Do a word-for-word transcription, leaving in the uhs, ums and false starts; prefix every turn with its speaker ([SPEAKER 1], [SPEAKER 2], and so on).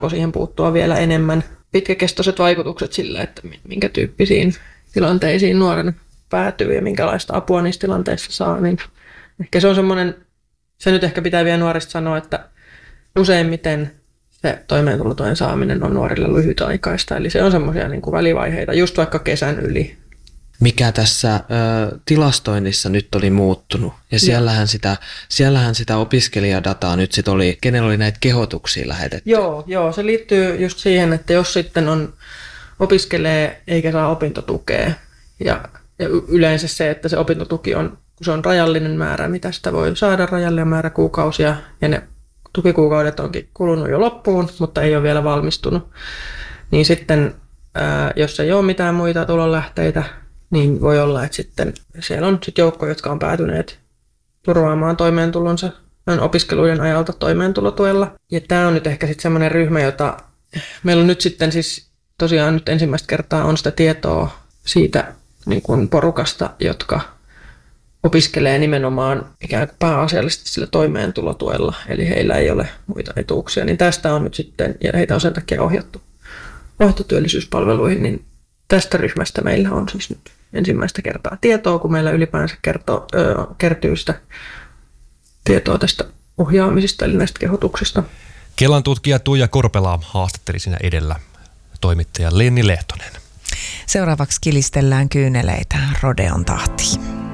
[SPEAKER 1] siihen puuttua vielä enemmän pitkäkestoiset vaikutukset sillä, että minkä tyyppisiin tilanteisiin nuoren päätyy ja minkälaista apua niissä tilanteissa saa. Niin ehkä se on semmoinen, se nyt ehkä pitää vielä nuorista sanoa, että useimmiten se toimeentulotuen saaminen on nuorille lyhytaikaista. Eli se on semmoisia niin kuin välivaiheita, just vaikka kesän yli.
[SPEAKER 2] Mikä tässä ö, tilastoinnissa nyt oli muuttunut. Ja siellähän sitä, siellähän sitä opiskelijadataa nyt sit oli, kenellä oli näitä kehotuksia lähetetty.
[SPEAKER 1] Joo, joo, se liittyy just siihen, että jos sitten on, opiskelee eikä saa opintotukea ja, ja yleensä se, että se opintotuki on, kun se on rajallinen määrä, mitä sitä voi saada, rajallinen määrä kuukausia ja ne tukikuukaudet onkin kulunut jo loppuun, mutta ei ole vielä valmistunut, niin sitten ää, jos ei ole mitään muita tulonlähteitä, niin voi olla, että sitten siellä on sit joukko, jotka on päätyneet turvaamaan toimeentulonsa opiskeluiden ajalta toimeentulotuella. Ja tämä on nyt ehkä sitten semmoinen ryhmä, jota meillä on nyt sitten siis tosiaan nyt ensimmäistä kertaa on sitä tietoa siitä niin kuin porukasta, jotka opiskelee nimenomaan ikään kuin pääasiallisesti sillä toimeentulotuella, eli heillä ei ole muita etuuksia. Niin tästä on nyt sitten, ja heitä on sen takia ohjattu, ohjattu työllisyyspalveluihin, niin tästä ryhmästä meillä on siis nyt ensimmäistä kertaa tietoa, kun meillä ylipäänsä kertoo, ö, kertyy sitä tietoa tästä ohjaamisesta, eli näistä kehotuksista.
[SPEAKER 3] Kelan tutkija Tuija Korpela haastatteli siinä edellä toimittaja Lenni Lehtonen.
[SPEAKER 4] Seuraavaksi kilistellään kyyneleitä Rodeon tahtiin.